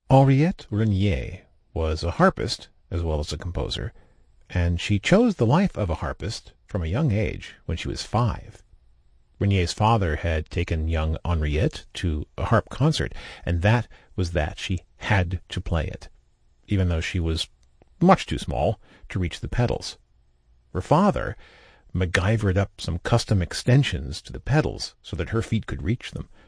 Henriette Renier was a harpist as well as a composer, and she chose the life of a harpist from a young age, when she was 5. Renier's father had taken young Henriette to a harp concert, and that was that. She had to play it, even though she was much too small to reach the pedals. Her father MacGyvered up some custom extensions to the pedals so that her feet could reach them.